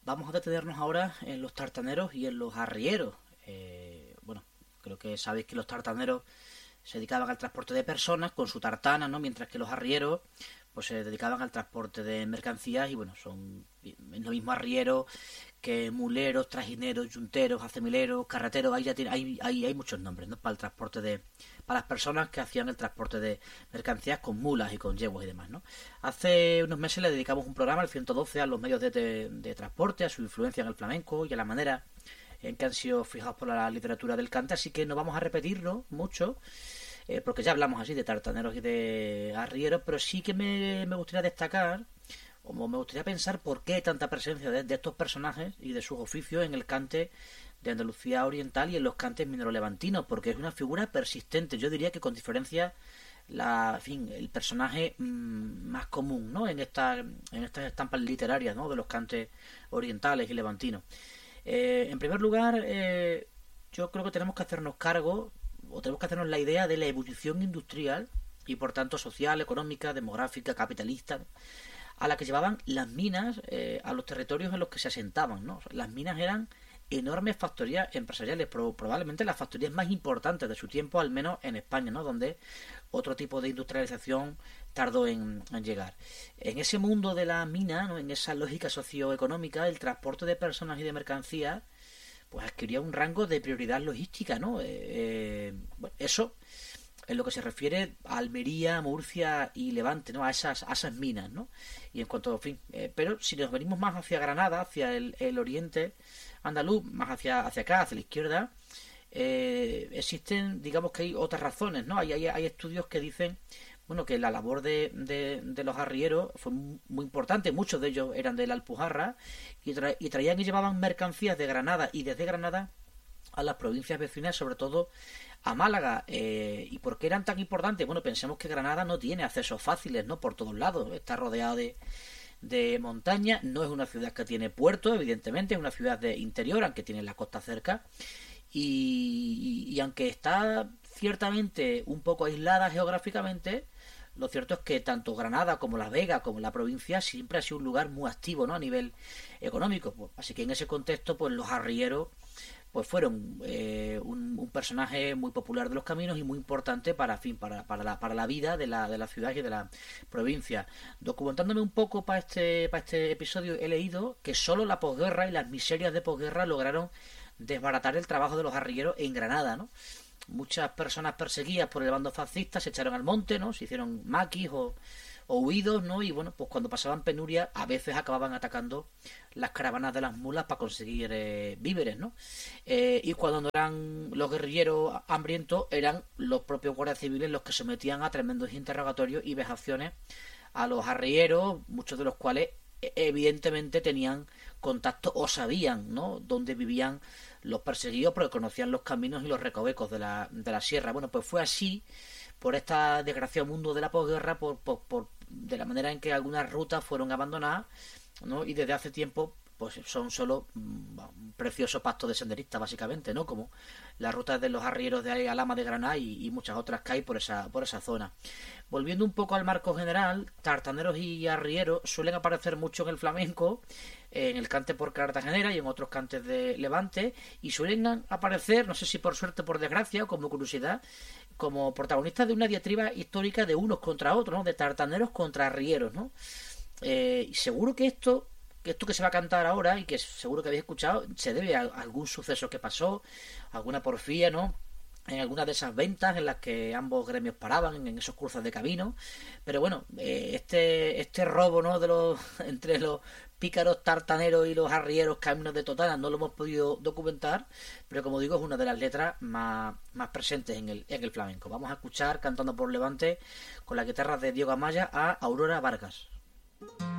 vamos a detenernos ahora en los tartaneros y en los arrieros. Bueno, creo que sabéis que los tartaneros se dedicaban al transporte de personas con su tartana, ¿no? Mientras que los arrieros pues se dedicaban al transporte de mercancías y bueno, son lo mismo arrieros que muleros, trajineros, yunteros, acemileros, carreteros. Ahí ya tiene, hay muchos nombres, ¿no? Para el transporte de, para las personas que hacían el transporte de mercancías con mulas y con yeguas y demás, ¿no? Hace unos meses le dedicamos un programa, el 112, a los medios de transporte, a su influencia en el flamenco y a la manera en que han sido fijados por la literatura del cante, así que no vamos a repetirlo mucho, porque ya hablamos así de tartaneros y de arrieros, pero sí que me gustaría destacar, o me gustaría pensar por qué hay tanta presencia de estos personajes y de sus oficios en el cante de Andalucía Oriental y en los cantes minero-levantinos, porque es una figura persistente. Yo diría que con diferencia el personaje más común, ¿no? En estas estampas literarias, ¿no? De los cantes orientales y levantinos. En primer lugar, yo creo que tenemos que hacernos cargo, o tenemos que hacernos la idea de la ebullición industrial y por tanto social, económica, demográfica, capitalista, ¿no? A la que llevaban las minas a los territorios en los que se asentaban, ¿no? Las minas eran enormes factorías empresariales, probablemente las factorías más importantes de su tiempo, al menos en España, ¿no? Donde otro tipo de industrialización tardó en llegar. En ese mundo de la mina, ¿no? En esa lógica socioeconómica, el transporte de personas y de mercancías pues adquiría un rango de prioridad logística, ¿no? Bueno, eso en lo que se refiere a Almería, Murcia y Levante, ¿no? A esas minas, ¿no? Y en cuanto, en fin, pero si nos venimos más hacia Granada, hacia el oriente andaluz, más hacia acá, hacia la izquierda, existen, digamos que hay otras razones, ¿no? Hay estudios que dicen, bueno, que la labor de los arrieros fue muy importante. Muchos de ellos eran de la Alpujarra y traían y llevaban mercancías de Granada y desde Granada a las provincias vecinas, sobre todo a Málaga. ¿Y por qué eran tan importantes? Bueno, pensemos que Granada no tiene accesos fáciles, ¿no? Por todos lados, está rodeado de montaña, no es una ciudad que tiene puerto, evidentemente, es una ciudad de interior, aunque tiene la costa cerca, y aunque está ciertamente un poco aislada geográficamente, lo cierto es que tanto Granada como La Vega como la provincia siempre ha sido un lugar muy activo, ¿no? A nivel económico, pues, así que en ese contexto pues los arrieros pues fueron un personaje muy popular de los caminos y muy importante para la vida de la ciudad y de la provincia. Documentándome un poco para este episodio, he leído que solo la posguerra y las miserias de posguerra lograron desbaratar el trabajo de los arrieros en Granada, ¿no? Muchas personas perseguidas por el bando fascista se echaron al monte, ¿no? Se hicieron maquis o huidos, ¿no? Y bueno, pues cuando pasaban penuria a veces acababan atacando las caravanas de las mulas para conseguir víveres, ¿no? Y cuando no eran los guerrilleros hambrientos, eran los propios guardias civiles los que sometían a tremendos interrogatorios y vejaciones a los arrieros, muchos de los cuales evidentemente tenían contacto o sabían, ¿no?, dónde vivían los perseguidos porque conocían los caminos y los recovecos de la sierra. Bueno, pues fue así, por este desgraciado mundo de la posguerra, de la manera en que algunas rutas fueron abandonadas, ¿no? Y desde hace tiempo pues son solo un precioso pasto de senderistas, básicamente, ¿no? Como las rutas de los arrieros de Alhama de Granada y muchas otras que hay por esa zona. Volviendo un poco al marco general, tartaneros y arrieros suelen aparecer mucho en el flamenco, en el cante por cartagenera y en otros cantes de Levante, y suelen aparecer, no sé si por suerte o por desgracia o como curiosidad, como protagonistas de una diatriba histórica de unos contra otros, ¿no? De tartaneros contra arrieros, ¿no? Y seguro que esto que se va a cantar ahora y que seguro que habéis escuchado se debe a algún suceso que pasó, alguna porfía, ¿no?, en algunas de esas ventas en las que ambos gremios paraban en esos cruces de camino. Pero bueno, este robo, ¿no?, entre los pícaros tartaneros y los arrieros caminos de Totana no lo hemos podido documentar, pero como digo, es una de las letras más presentes en el flamenco. Vamos a escuchar, cantando por Levante con la guitarra de Diego Amaya, a Aurora Vargas.